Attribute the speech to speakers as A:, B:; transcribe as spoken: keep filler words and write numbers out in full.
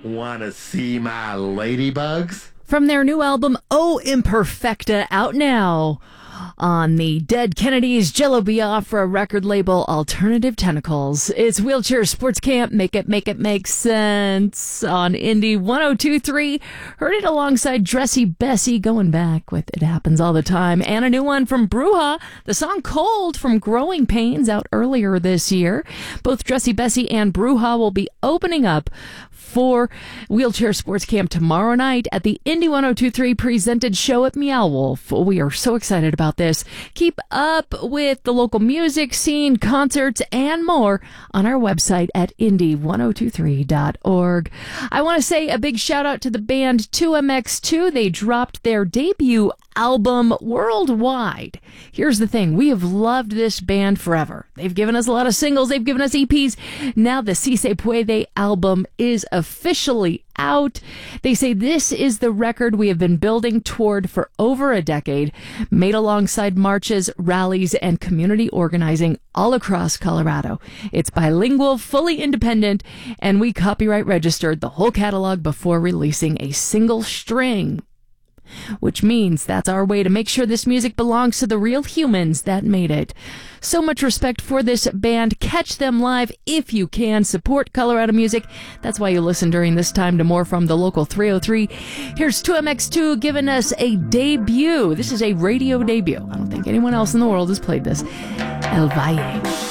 A: Wanna see my ladybugs?
B: From their new album, Oh Imperfecta, out now on the Dead Kennedys Jello Biafra record label Alternative Tentacles. It's Wheelchair Sports Camp. Make it, make it make sense on Indie one oh two point three. Heard it alongside Dressy Bessie, going back with It Happens All the Time. And a new one from Bruja, the song Cold from Growing Pains, out earlier this year. Both Dressy Bessie and Bruja will be opening up for Wheelchair Sports Camp tomorrow night at the Indie one oh two point three presented show at Meow Wolf. We are so excited about this. Keep up with the local music scene, concerts, and more on our website at indie one oh two three dot org. I want to say a big shout out to the band two M X two. They dropped their debut album worldwide. Here's the thing. We have loved this band forever. They've given us a lot of singles. They've given us E Ps. Now the Si Se Puede album is officially out. They say this is the record we have been building toward for over a decade, made alongside marches, rallies, and community organizing all across Colorado. It's bilingual, fully independent, and we copyright registered the whole catalog before releasing a single string. Which means that's our way to make sure this music belongs to the real humans that made it. So much respect for this band. Catch them live if you can. Support Colorado music. That's why you listen during this time to more from the local three oh three. Here's two M X two giving us a debut. This is a radio debut. I don't think anyone else in the world has played this. El Valle.